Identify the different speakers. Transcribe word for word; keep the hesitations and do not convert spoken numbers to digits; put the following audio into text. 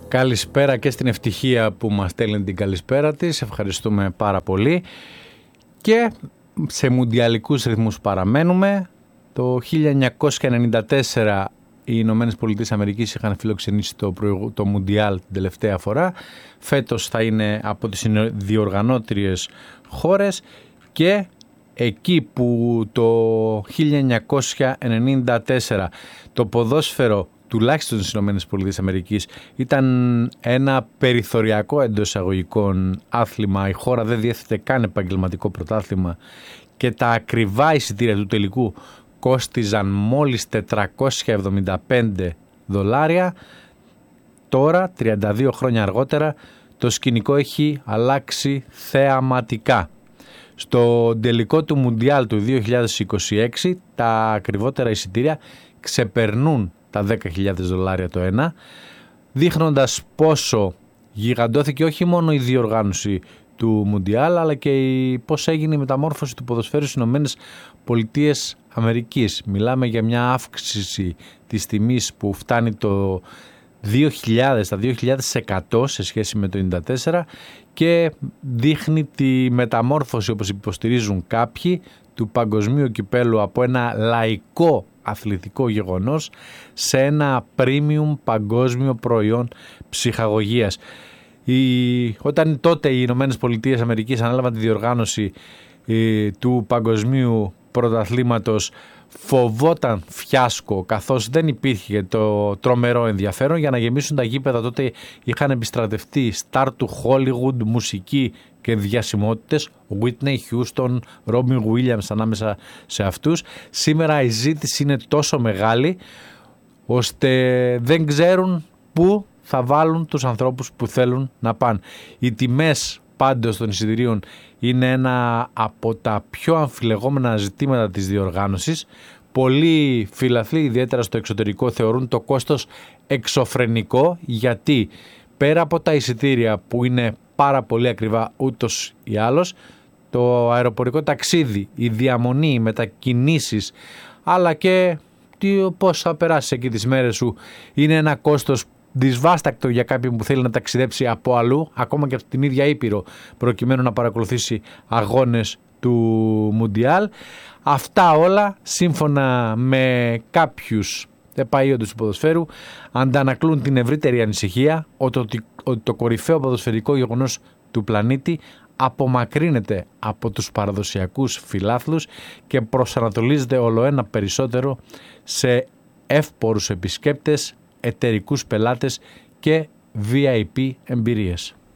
Speaker 1: Καλησπέρα και στην Ευτυχία που μας στέλνει την καλησπέρα της. Ευχαριστούμε πάρα πολύ. Και σε μουντιαλικούς ρυθμούς παραμένουμε. Το χίλια εννιακόσια ενενήντα τέσσερα οι Ηνωμένες Πολιτείες Αμερικής είχαν φιλοξενήσει το, προηγου... το Μουντιάλ την τελευταία φορά. Φέτος θα είναι από τις διοργανώτριες χώρες και εκεί που το χίλια εννιακόσια ενενήντα τέσσερα το ποδόσφαιρο τουλάχιστον στις Ηνωμένες Πολιτείες Αμερικής ήταν ένα περιθωριακό εντός εισαγωγικών άθλημα, η χώρα δεν διέθετε καν επαγγελματικό πρωτάθλημα και τα ακριβά εισιτήρια του τελικού κόστιζαν μόλις τετρακόσια εβδομήντα πέντε δολάρια. Τώρα, τριάντα δύο χρόνια αργότερα, το σκηνικό έχει αλλάξει θεαματικά. Στο τελικό του Μουντιάλ του δύο χιλιάδες είκοσι έξι τα ακριβότερα εισιτήρια ξεπερνούν τα δέκα χιλιάδες δολάρια το ένα, δείχνοντας πόσο γιγαντώθηκε όχι μόνο η διοργάνωση του Μουντιάλ αλλά και η, πώς έγινε η μεταμόρφωση του ποδοσφαίρου στις Ηνωμένες Πολιτείες Αμερικής. Μιλάμε για μια αύξηση της τιμής που φτάνει το δύο χιλιάδες, τα δύο χιλιάδες εκατό σε σχέση με το ενενήντα τέσσερα και δείχνει τη μεταμόρφωση, όπως υποστηρίζουν κάποιοι, του παγκοσμίου κυπέλου από ένα λαϊκό αθλητικό γεγονός σε ένα premium παγκόσμιο προϊόν ψυχαγωγίας. Η, όταν τότε οι Ηνωμένες Πολιτείες Αμερικής ανέλαβαν τη διοργάνωση ε, του παγκοσμίου πρωταθλήματος, φοβόταν φιάσκο καθώς δεν υπήρχε το τρομερό ενδιαφέρον. Για να γεμίσουν τα γήπεδα τότε είχαν επιστρατευτεί στάρ του Hollywood, μουσική και διασημότητες, Whitney Houston, Robin Williams ανάμεσα σε αυτούς. Σήμερα η ζήτηση είναι τόσο μεγάλη ώστε δεν ξέρουν πού θα βάλουν τους ανθρώπους που θέλουν να πάνε. Οι τιμές πάντως των εισιτηρίων είναι ένα από τα πιο αμφιλεγόμενα ζητήματα της διοργάνωσης. Πολλοί φιλαθλοί, ιδιαίτερα στο εξωτερικό, θεωρούν το κόστος εξωφρενικό, γιατί πέρα από τα εισιτήρια που είναι πάρα πολύ ακριβά ούτως ή άλλως, το αεροπορικό ταξίδι, η διαμονή, οι μετακινήσεις, αλλά και τι, πώς θα περάσεις εκεί τις μέρες σου, είναι ένα κόστος δυσβάστακτο για κάποιον που θέλει να ταξιδέψει από αλλού, ακόμα και από την ίδια Ήπειρο, προκειμένου να παρακολουθήσει αγώνες του Μουντιάλ. Αυτά όλα, σύμφωνα με κάποιους επαΐοντες του ποδοσφαίρου, αντανακλούν την ευρύτερη ανησυχία ότι το κορυφαίο ποδοσφαιρικό γεγονός του πλανήτη απομακρύνεται από τους παραδοσιακούς φιλάθλους και προσανατολίζεται ολοένα περισσότερο σε εύπορους επισκέπτες, εταιρικούς πελάτες και βι άι πι εμπειρίες.